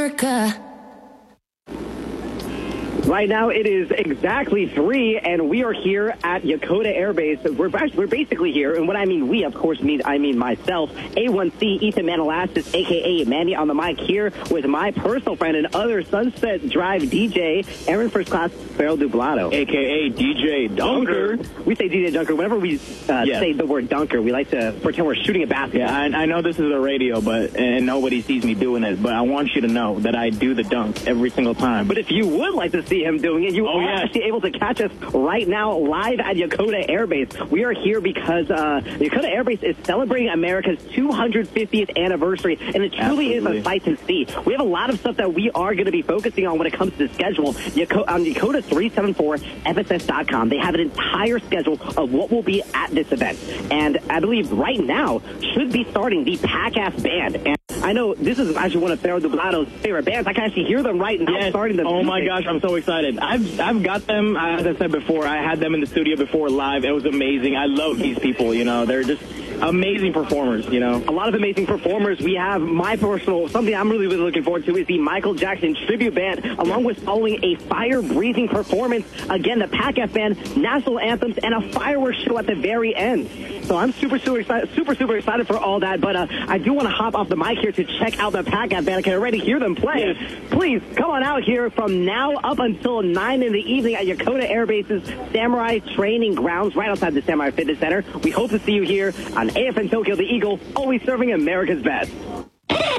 Right now, it is exactly 3, and we are here at Yokota Air Base. We're basically here, and when I mean we, of course, I mean myself, A1C, Ethan Manalassis, a.k.a. Manny on the mic, here with my personal friend and other Sunset Drive DJ, Aaron First Class Farrell Dublado, a.k.a. DJ Dunker. We say DJ Dunker. Whenever we say the word Dunker, we like to pretend we're shooting a basketball. Yeah, I know this is a radio, and nobody sees me doing it, but I want you to know that I do the dunk every single time. But if you would like to see him doing it, you are actually able to catch us right now live at Yokota Air Base. We are here because Yokota Air Base is celebrating America's 250th anniversary, and it truly is a sight to see. We have a lot of stuff that we are going to be focusing on when it comes to the schedule. On Yokota374FSS.com, they have an entire schedule of what will be at this event. And I believe right now should be starting the PACAF band. And I know this is actually one of Farrell Dublado's favorite bands. I can actually hear them right now starting the music. My gosh, I'm so excited. I've got them, as I said before, I had them in the studio before live. It was amazing. I love these people, they're just amazing performers, A lot of amazing performers. We have something I'm really looking forward to is the Michael Jackson Tribute Band, along with following a fire-breathing performance. Again, the PACAF Band, national anthems, and a fireworks show at the very end. So I'm super excited for all that. But I do want to hop off the mic here to check out the PACAF Band. I can already hear them play. Yes. Please come on out here from now up until 9 in the evening at Yokota Air Base's Samurai Training Grounds, right outside the Samurai Fitness Center. We hope to see you here on AFN Tokyo, the Eagle, always serving America's best.